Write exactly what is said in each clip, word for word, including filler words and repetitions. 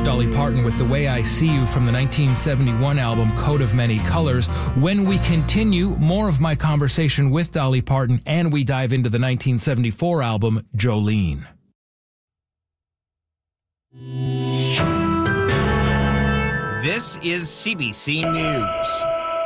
Dolly Parton with The Way I See You from the nineteen seventy-one album Coat of Many Colors. When we continue, more of my conversation with Dolly Parton, and we dive into the nineteen seventy-four album Jolene. This is C B C News.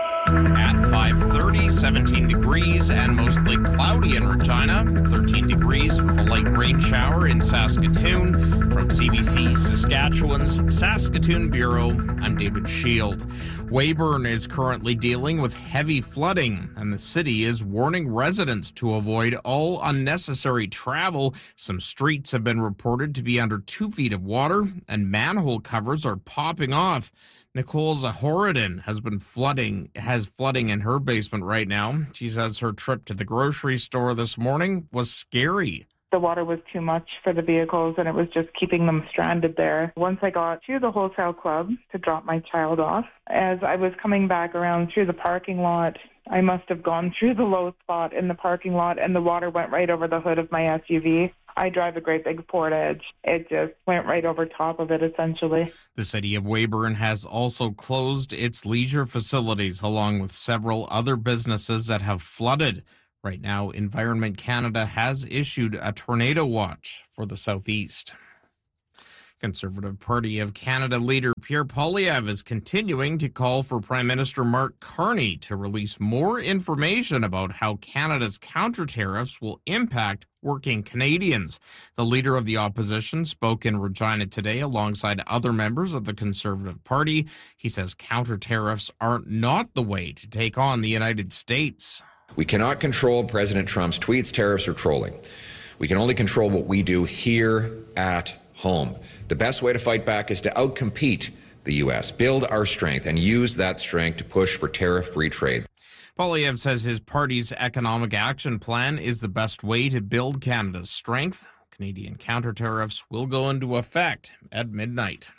At five thirty, seventeen degrees and mostly cloudy in Regina, thirteen degrees with a light rain shower in Saskatoon. From C B C Saskatchewan's Saskatoon Bureau, I'm David Shield. Weyburn is currently dealing with heavy flooding, and the city is warning residents to avoid all unnecessary travel. Some streets have been reported to be under two feet of water, and manhole covers are popping off. Nicole Zahorodin has been flooding, has flooding in her basement right now. She says her trip to the grocery store this morning was scary. The water was too much for the vehicles, and it was just keeping them stranded there. Once I got to the wholesale club to drop my child off, as I was coming back around through the parking lot, I must have gone through the low spot in the parking lot, and the water went right over the hood of my S U V. I drive a great big Ford Edge. It just went right over top of it, essentially. The city of Weyburn has also closed its leisure facilities, along with several other businesses that have flooded. Right now, Environment Canada has issued a tornado watch for the southeast. Conservative Party of Canada leader Pierre Poilievre is continuing to call for Prime Minister Mark Carney to release more information about how Canada's counter-tariffs will impact working Canadians. The leader of the opposition spoke in Regina today alongside other members of the Conservative Party. He says counter-tariffs are not the way to take on the United States. We cannot control President Trump's tweets, tariffs, or trolling. We can only control what we do here at home. The best way to fight back is to outcompete the U S, build our strength, and use that strength to push for tariff-free trade. Poilievre says his party's economic action plan is the best way to build Canada's strength. Canadian counter-tariffs will go into effect at midnight.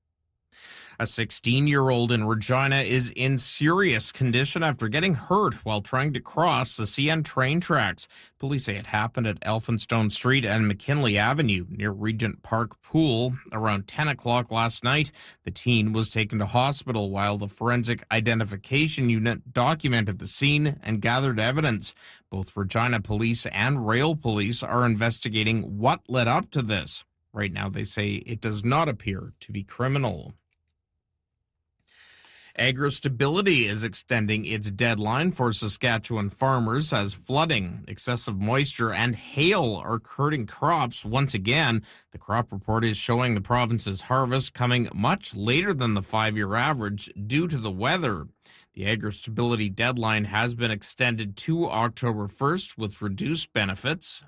A sixteen-year-old in Regina is in serious condition after getting hurt while trying to cross the C N train tracks. Police say it happened at Elphinstone Street and McKinley Avenue near Regent Park Pool. Around ten o'clock last night, the teen was taken to hospital while the Forensic Identification Unit documented the scene and gathered evidence. Both Regina Police and Rail Police are investigating what led up to this. Right now, they say it does not appear to be criminal. AgroStability is extending its deadline for Saskatchewan farmers as flooding, excessive moisture, and hail are hurting crops once again. The crop report is showing the province's harvest coming much later than the five-year average due to the weather. The AgroStability deadline has been extended to October first with reduced benefits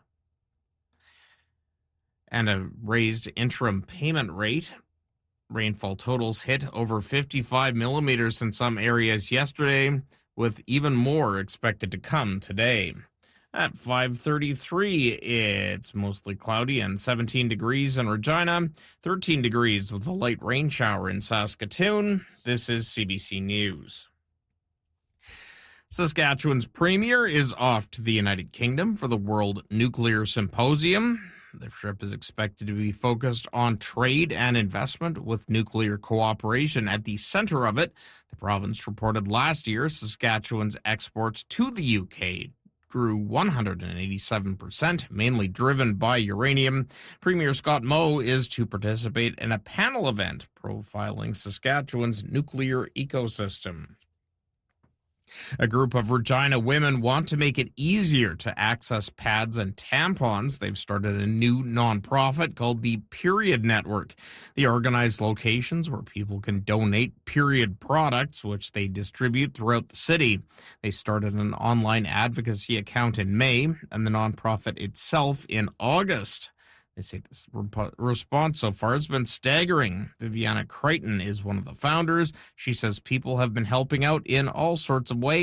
and a raised interim payment rate. Rainfall totals hit over fifty-five millimeters in some areas yesterday, with even more expected to come today. At five thirty-three, it's mostly cloudy and seventeen degrees in Regina, thirteen degrees with a light rain shower in Saskatoon. This is C B C News. Saskatchewan's premier is off to the United Kingdom for the World Nuclear Symposium. The trip is expected to be focused on trade and investment, with nuclear cooperation at the center of it. The province reported last year Saskatchewan's exports to the U K grew one hundred eighty-seven percent, mainly driven by uranium. Premier Scott Moe is to participate in a panel event profiling Saskatchewan's nuclear ecosystem. A group of Regina women want to make it easier to access pads and tampons. They've started a new nonprofit called the Period Network. They organize locations where people can donate period products, which they distribute throughout the city. They started an online advocacy account in May, and the nonprofit itself in August. They say this rep- response so far has been staggering. Viviana Crichton is one of the founders. She says people have been helping out in all sorts of ways.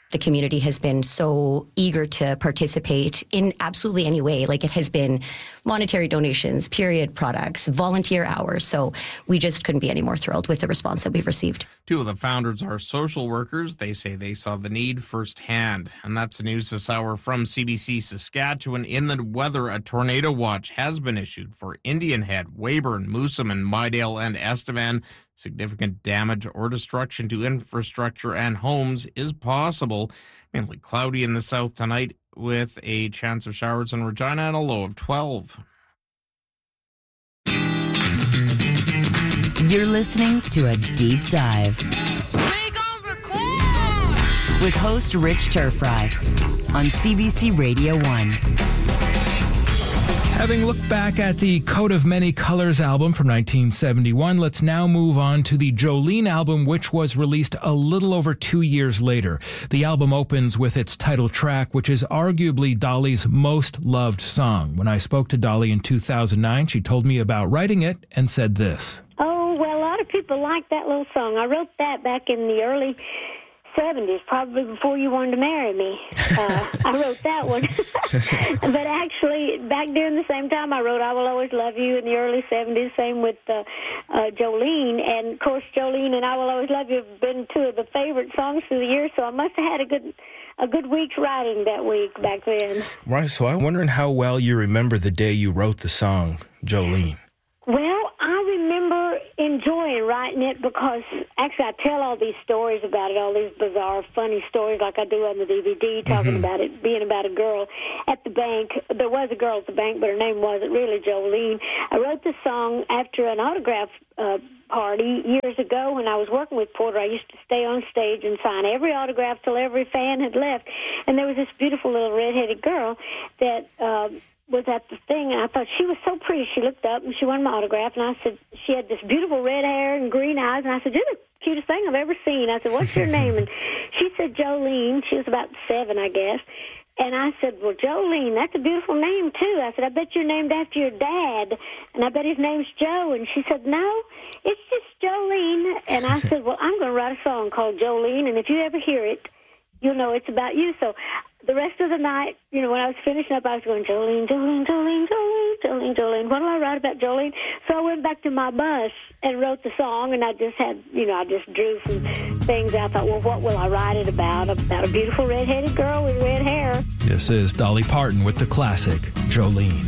The community has been so eager to participate in absolutely any way. Like, it has been monetary donations, period products, volunteer hours. So we just couldn't be any more thrilled with the response that we've received. Two of the founders are social workers. They say they saw the need firsthand. And that's the news this hour from C B C Saskatchewan. In the weather, a tornado watch has been issued for Indian Head, Weyburn, Moosomin, Mydale, and Estevan. Significant damage or destruction to infrastructure and homes is possible. Mainly cloudy in the south tonight with a chance of showers in Regina and a low of twelve. You're listening to A Deep Dive with host Rich Turfry on C B C Radio one. Having looked back at the Coat of Many Colors album from nineteen seventy-one, let's now move on to the Jolene album, which was released a little over two years later. The album opens with its title track, which is arguably Dolly's most loved song. When I spoke to Dolly in two thousand nine, she told me about writing it and said this. Oh, well, a lot of people like that little song. I wrote that back in the early seventies, probably before you wanted to marry me. Uh, I wrote that one. But actually, back during the same time, I wrote I Will Always Love You in the early seventies, same with uh, uh, Jolene. And, of course, Jolene and I Will Always Love You have been two of the favorite songs through the years, so I must have had a good a good week's writing that week back then. Right, so I'm wondering how well you remember the day you wrote the song, Jolene. Well, I remember enjoying writing it because actually I tell all these stories about it, all these bizarre, funny stories like I do on the D V D, talking mm-hmm. about it, being about a girl at the bank. There was a girl at the bank, but her name wasn't really Jolene. I wrote the song after an autograph uh, party years ago when I was working with Porter. I used to stay on stage and sign every autograph till every fan had left. And there was this beautiful little redheaded girl that Uh, was at the thing, and I thought she was so pretty. She looked up, and she wanted my autograph, and I said, she had this beautiful red hair and green eyes, and I said, you're the cutest thing I've ever seen. I said, what's your name? And she said, Jolene. She was about seven, I guess. And I said, well, Jolene, that's a beautiful name, too. I said, I bet you're named after your dad, and I bet his name's Joe. And she said, no, it's just Jolene. And I said, well, I'm going to write a song called Jolene, and if you ever hear it, you'll know it's about you. So the rest of the night, you know, when I was finishing up, I was going, Jolene, Jolene, Jolene, Jolene, Jolene, Jolene. What do I write about Jolene? So I went back to my bus and wrote the song, and I just had, you know, I just drew some things. I thought, well, what will I write it about? About a beautiful redheaded girl with red hair. This is Dolly Parton with the classic Jolene.